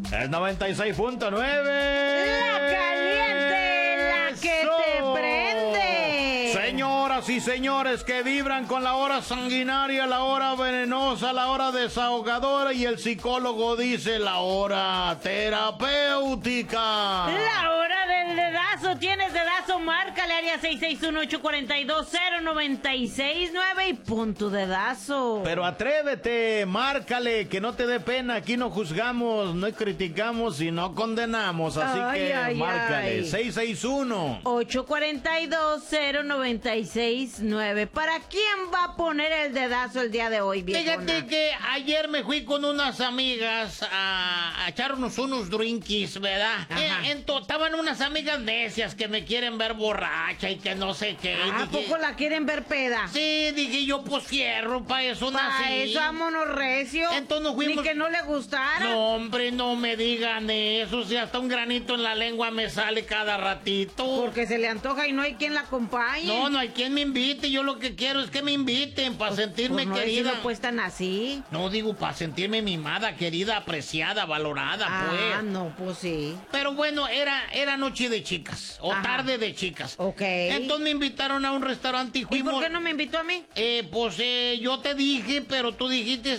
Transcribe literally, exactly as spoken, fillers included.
Es noventa y seis punto nueve. La caliente, la que ¡Eso! te prende. Señoras y señores que vibran con la hora sanguinaria, la hora venenosa, la hora desahogadora, y el psicólogo dice la hora terapéutica. La hora del dedazo. ¿Tienes dedazo? Márcale área seis seis uno, ocho cuatro dos, cero nueve seis nueve y pon tu dedazo. Pero atrévete, márcale, que no te dé pena. Aquí no juzgamos, no criticamos y no condenamos. Así Ay, que ay, márcale, ay. seis seis uno. ocho cuatro dos, cero nueve seis nueve. ¿Para quién va a poner el dedazo el día de hoy, viejona? Fíjate que ayer me fui con unas amigas a, a echarnos unos drinkies, ¿verdad? Ajá. Eh, ento- estaban unas amigas necias que me quieren ver borracha y que no sé qué. ¿A Dije- poco la quieren ver peda? Sí, dije yo, pues fierro, pa' eso nací. Pa' eso, vámonos recio. Entonces nos fuimos- Ni que no le gustara. No, hombre, no me digan eso. Si hasta un granito en la lengua me sale cada ratito. Porque se le antoja y no hay quien la acompañe. No, no hay quien me invite. Yo lo que quiero es que me inviten para sentirme Pues no querida. decirlo pues tan así. No digo para sentirme mimada, querida, apreciada, valorada, Ah, pues. no, pues sí. Pero bueno, era, era noche de chicas, o Ajá. tarde de chicas. Ok. Entonces me invitaron a un restaurante y ¿Y fuimos. por qué no me invitó a mí? Eh, pues eh, yo te dije, pero tú dijiste